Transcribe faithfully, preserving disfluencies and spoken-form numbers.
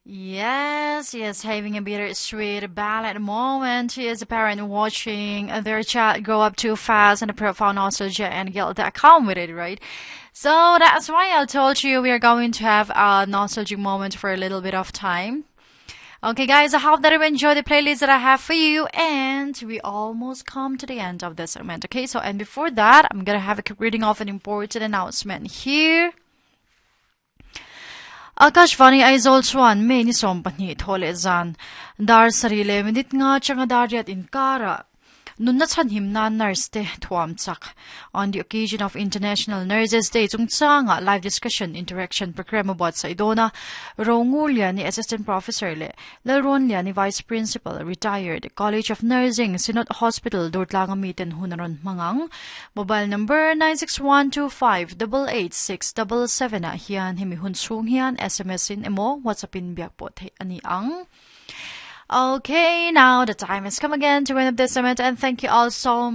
Yes, yes, having a bittersweet ballad moment. She is a parent watching their child grow up too fast and the profound nostalgia and guilt that come with it, right? So that's why I told you we are going to have a nostalgic moment for a little bit of time. Okay, guys, I hope that you enjoy the playlist that I have for you, and we almost come to the end of this segment. Okay, so and before that, I'm gonna have a quick reading of an important announcement here. Akashvani is also on many sompani thole zan dar sarile minit nga changa dariat in kara. Nunatsan him na nurse te tuam tsak. On the occasion of International Nurses Day, tung tsanga live discussion interaction program about sa idona, Rongulya ni Assistant Professor le, Lalronlia ni Vice Principal, retired, College of Nursing, Sinod Hospital, Dortlangamitan Hunaron Mangang, mobile number nine six one two five eight eight six seven seven, hiyan himihun sung hiyan, S M S in emo, WhatsApp in biakpot, ani ang. Okay, now the time has come again to end up this segment, and thank you all so much.